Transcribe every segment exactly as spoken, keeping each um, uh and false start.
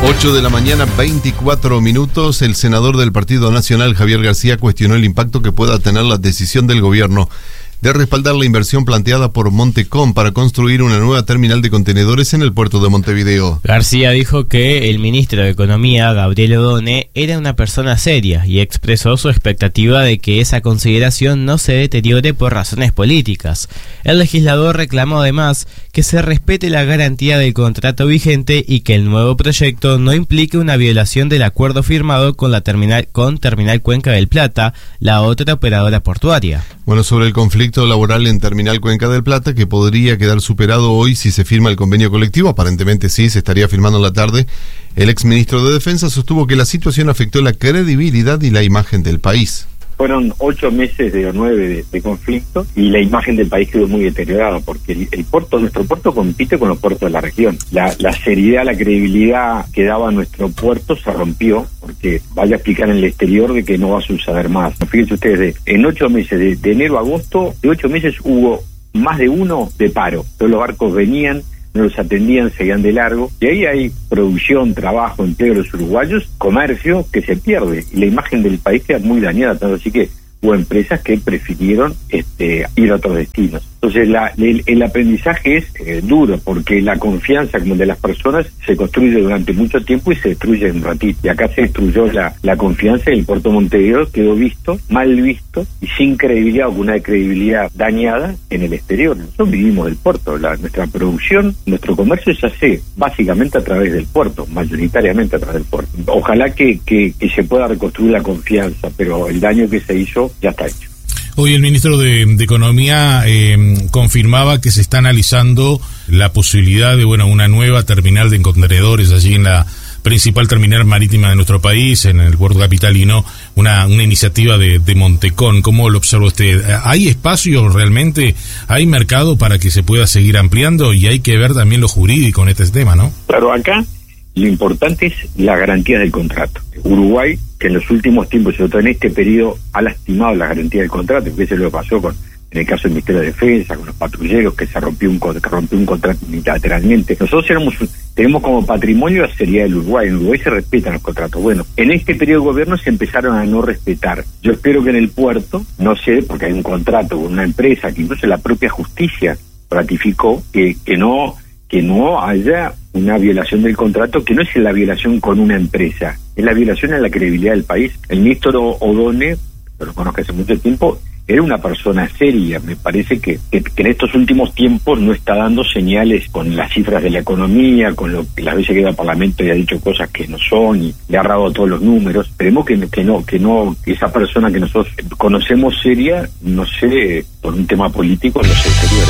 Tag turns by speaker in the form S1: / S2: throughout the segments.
S1: ocho de la mañana, veinticuatro minutos. El senador del Partido Nacional, Javier García, cuestionó el impacto que pueda tener la decisión del gobierno de respaldar la inversión planteada por Montecón para construir una nueva terminal de contenedores en el puerto de Montevideo.
S2: García dijo que el ministro de Economía, Gabriel Odone, era una persona seria y expresó su expectativa de que esa consideración no se deteriore por razones políticas. El legislador reclamó además que se respete la garantía del contrato vigente y que el nuevo proyecto no implique una violación del acuerdo firmado con la terminal con Terminal Cuenca del Plata, la otra operadora portuaria.
S1: Bueno, sobre el conflicto laboral en Terminal Cuenca del Plata, que podría quedar superado hoy si se firma el convenio colectivo, aparentemente sí, se estaría firmando en la tarde, el exministro de Defensa sostuvo que la situación afectó la credibilidad y la imagen del país.
S3: Fueron ocho meses de nueve de, de conflicto y la imagen del país quedó muy deteriorada porque el, el puerto, nuestro puerto compite con los puertos de la región. La, la seriedad, la credibilidad que daba nuestro puerto se rompió porque vaya a explicar en el exterior de que no va a suceder más. Fíjense ustedes, de, en ocho meses, de, de enero a agosto, de ocho meses hubo más de uno de paro. Todos los barcos venían, no los atendían, seguían de largo, y ahí hay producción, trabajo, empleo de los uruguayos, comercio que se pierde, y la imagen del país queda muy dañada, tanto así que hubo empresas que prefirieron este, ir a otros destinos. Entonces la, el, el aprendizaje es eh, duro, porque la confianza como de las personas se construye durante mucho tiempo y se destruye en un ratito. Y acá se destruyó la, la confianza y el puerto de Montevideo quedó visto, mal visto y sin credibilidad o con una credibilidad dañada en el exterior. Nosotros vivimos del puerto, la, nuestra producción, nuestro comercio se hace básicamente a través del puerto, mayoritariamente a través del puerto. Ojalá que, que, que se pueda reconstruir la confianza, pero el daño que se hizo ya está hecho.
S4: Hoy el ministro de, de Economía eh, confirmaba que se está analizando la posibilidad de bueno una nueva terminal de contenedores allí en la principal terminal marítima de nuestro país, en el puerto capitalino, una, una iniciativa de, de Montecón. ¿Cómo lo observa usted? ¿Hay espacio realmente? ¿Hay mercado para que se pueda seguir ampliando? Y hay que ver también lo jurídico en este tema, ¿no?
S3: Claro, acá lo importante es la garantía del contrato. Uruguay, que en los últimos tiempos, sobre todo en este periodo, ha lastimado la garantía del contrato, porque eso es lo que pasó con, en el caso del Ministerio de Defensa, con los patrulleros, que se rompió un, que rompió un contrato unilateralmente. Nosotros tenemos, tenemos como patrimonio la seriedad del Uruguay. En Uruguay se respetan los contratos. Bueno, en este periodo de gobierno se empezaron a no respetar. Yo espero que en el puerto, no sé, porque hay un contrato con una empresa, que incluso la propia justicia ratificó, que, que no... que no haya una violación del contrato, que no es la violación con una empresa, es la violación a la credibilidad del país. El ministro Odone, lo conozco hace mucho tiempo, era una persona seria. Me parece que, que, que en estos últimos tiempos no está dando señales con las cifras de la economía, con lo que las veces que va al Parlamento y ha dicho cosas que no son y le ha errado todos los números. Esperemos que, que no, que no, que esa persona que nosotros conocemos seria, no sé, por un tema político, no se deteriore.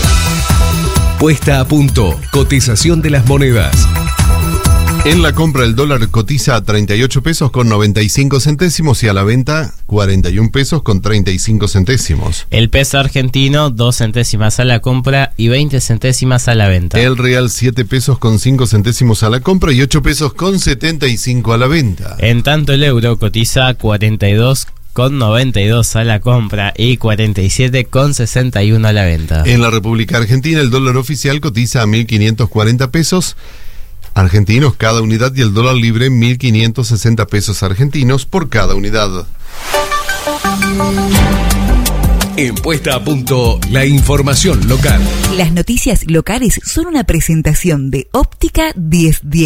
S5: Puesta a punto. Cotización de las monedas.
S1: En la compra el dólar cotiza a treinta y ocho pesos con noventa y cinco centésimos y a la venta cuarenta y un pesos con treinta y cinco centésimos.
S2: El peso argentino dos centésimas a la compra y veinte centésimas a la venta.
S1: El real siete pesos con cinco centésimos a la compra y ocho pesos con setenta y cinco a la venta.
S2: En tanto el euro cotiza cuarenta y dos con noventa y dos a la compra y cuarenta y siete con sesenta y uno a la venta.
S1: En la República Argentina el dólar oficial cotiza a mil quinientos cuarenta pesos argentinos cada unidad y el dólar libre mil quinientos sesenta pesos argentinos por cada unidad.
S5: En Puesta a Punto, la información local.
S6: Las noticias locales son una presentación de Óptica diez diez.